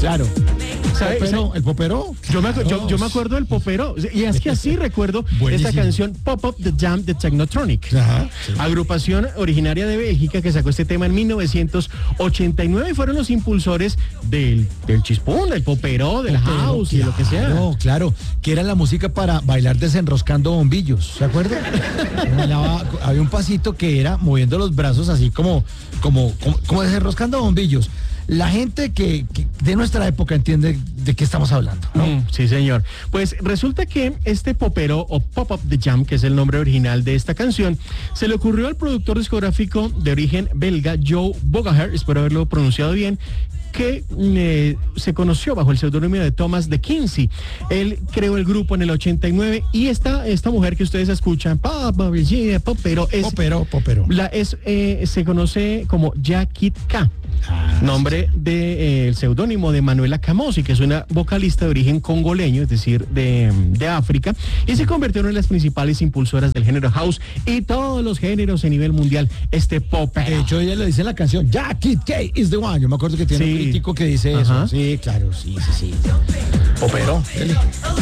Claro. ¿Sabe? ¿El popero? Yo me acuerdo del popero, y es que así recuerdo Buenísimo. esta canción Pop Up The Jam de Technotronic, Ajá, sí. agrupación originaria de Bélgica que sacó este tema en 1989 y fueron los impulsores del chispún, del popero, del house y de lo que sea. No, claro, que era la música para bailar desenroscando bombillos, ¿se acuerda? Había un pasito que era moviendo los brazos así como desenroscando bombillos. La gente que de nuestra época entiende de qué estamos hablando, ¿no? Sí, señor. Pues resulta que este popero o Pop Up The Jam, que es el nombre original de esta canción, se le ocurrió al productor discográfico de origen belga Joe Bogaert, espero haberlo pronunciado bien, que se conoció bajo el seudónimo de Thomas de Kinsey. Él creó el grupo en el 89 y esta mujer que ustedes escuchan, popero, se conoce como Jackie K. Nombre del seudónimo de Manuela Camosi, que es una vocalista de origen congoleño, es decir, de África, y se convirtió en una de las principales impulsoras del género house y todos los géneros a nivel mundial, pop. De hecho, ella le dice en la canción, Jackie K is the one. Yo me acuerdo que tiene un crítico que dice eso. Sí, claro, sí. Popero.